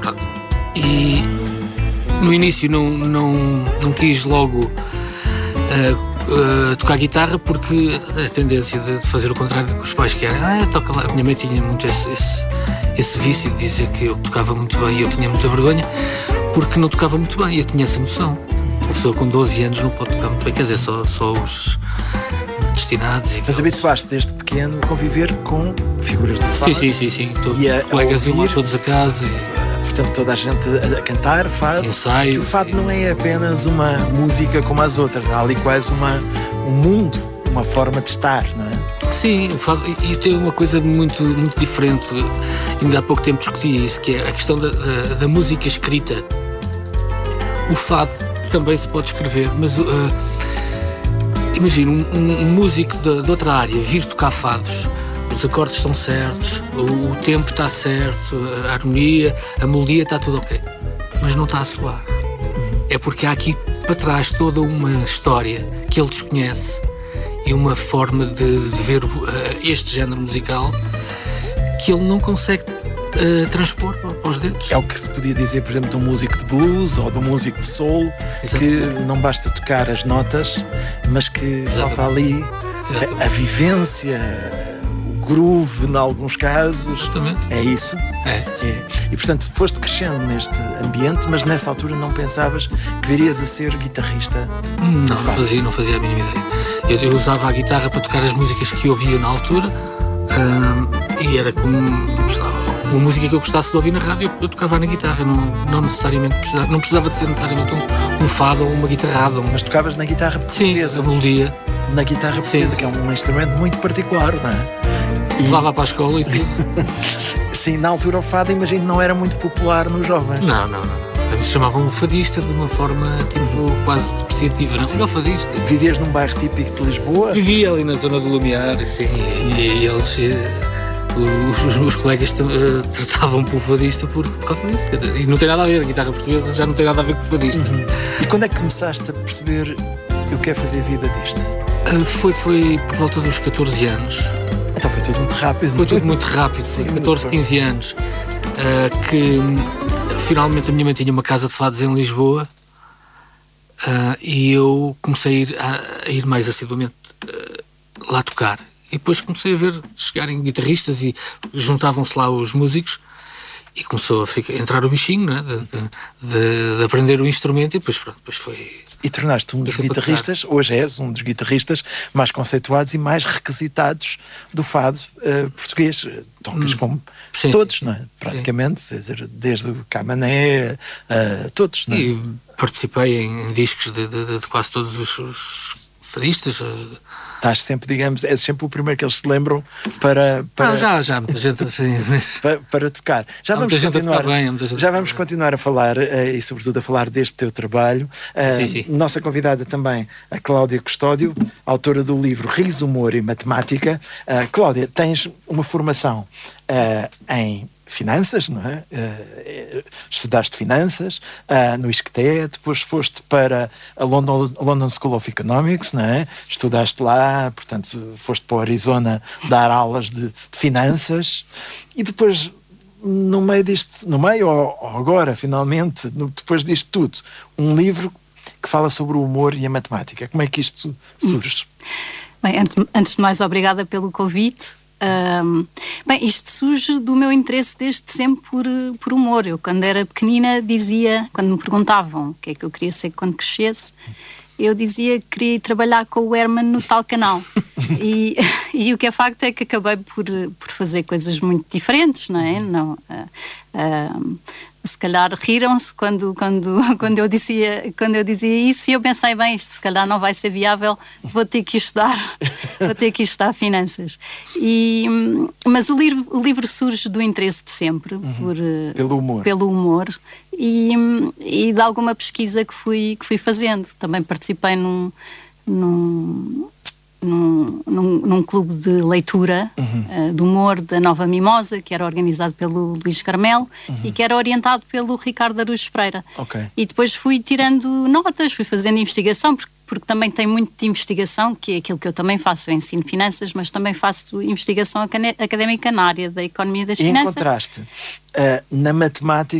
Pronto. E no início não quis logo tocar guitarra, porque a tendência de fazer o contrário que os pais querem. Toca lá. A minha mãe tinha muito esse vício de dizer que eu tocava muito bem e eu tinha muita vergonha porque não tocava muito bem. Eu tinha essa noção. Uma pessoa com 12 anos não pode tocar muito bem, quer dizer, só os destinados. Mas habituaste desde pequeno a conviver com figuras do fado? Sim. Colegas iam lá todos a casa. Portanto, toda a gente a cantar fado. Ensaios. Que o fado não é apenas uma música como as outras. Há ali quase um mundo, uma forma de estar, não é? Sim, e tem uma coisa muito, muito diferente. Ainda há pouco tempo discuti isso, que é a questão da música escrita. O fado também se pode escrever, mas imagina um músico de outra área vir tocar fados. Os acordes estão certos, o tempo está certo, a harmonia, a melodia está tudo ok, mas não está a soar. É porque há aqui para trás toda uma história que ele desconhece e uma forma de ver este género musical que ele não consegue transpor para os dedos. É o que se podia dizer, por exemplo, de um músico de blues ou de um músico de soul. Exatamente. Que não basta tocar as notas, mas que falta ali a vivência, o groove, em alguns casos. Exatamente. É isso? É. E portanto foste crescendo neste ambiente, mas nessa altura não pensavas que virias a ser guitarrista? Não fazia a mínima ideia. Eu usava a guitarra para tocar as músicas que eu ouvia na altura, e era como uma música que eu gostasse de ouvir na rádio, eu tocava na guitarra, não necessariamente não precisava de ser necessariamente um fado ou uma guitarrada. Mas tocavas na guitarra portuguesa? Sim, a melodia. Na guitarra portuguesa, que é um instrumento muito particular, não é? Levava para a escola e tudo. Sim, na altura o fado, imagino, não era muito popular nos jovens. Não. Eles chamavam o fadista de uma forma quase depreciativa. Não sei, o fadista. Vivias num bairro típico de Lisboa? Vivia ali na zona do Lumiar, sim. E eles, os colegas tratavam por fadista por causa disso. E não tem nada a ver, a guitarra portuguesa já não tem nada a ver com o fadista. E quando é que começaste a perceber eu quero fazer vida disto? Foi por volta dos 14 anos. Então foi tudo muito rápido. Foi tudo muito rápido, sim. 14, 15 anos. Que finalmente a minha mãe tinha uma casa de fados em Lisboa, e eu comecei a ir mais assiduamente lá tocar. E depois comecei a ver chegarem guitarristas e juntavam-se lá os músicos e começou a entrar o bichinho, não é? de aprender o instrumento, e depois foi... E tornaste um dos guitarristas, hoje és um dos guitarristas mais conceituados e mais requisitados do fado português. Tocas como todos, não é? Praticamente, desde o Camané, todos, não é? E participei em discos de quase todos os fadistas. Estás sempre, digamos, és sempre o primeiro que eles se lembram para não, já muita gente assim para tocar. Já vamos continuar a falar e sobretudo a falar deste teu trabalho. Sim. Nossa convidada também, a Cláudia Custódio, autora do livro Riso, Humor e Matemática. Cláudia, tens uma formação em finanças, não é? Estudaste finanças no ISCTE, depois foste para a London School of Economics, não é? Estudaste lá, portanto foste para o Arizona dar aulas de finanças, e depois no meio ou agora finalmente, depois disto tudo, um livro que fala sobre o humor e a matemática. Como é que isto surge? Bem, antes de mais, obrigada pelo convite. Bem, isto surge do meu interesse desde sempre por humor. Eu, quando era pequenina, quando me perguntavam o que é que eu queria ser quando crescesse, eu dizia que queria ir trabalhar com o Herman no tal canal. E o que é facto é que acabei por fazer coisas muito diferentes, não é? Se calhar riram-se quando eu dizia isso, e eu pensei, bem, isto se calhar não vai ser viável, vou ter que estudar finanças. Mas o livro surge do interesse de sempre, pelo humor e de alguma pesquisa que fui fazendo. Também participei num clube de leitura de humor da Nova Mimosa, que era organizado pelo Luís Carmelo e que era orientado pelo Ricardo Araújo Pereira. Okay. E depois fui tirando notas, fui fazendo investigação, porque também tem muito de investigação, que é aquilo que eu também faço. Eu ensino finanças, mas também faço investigação académica na área da economia das finanças. E encontraste na matemática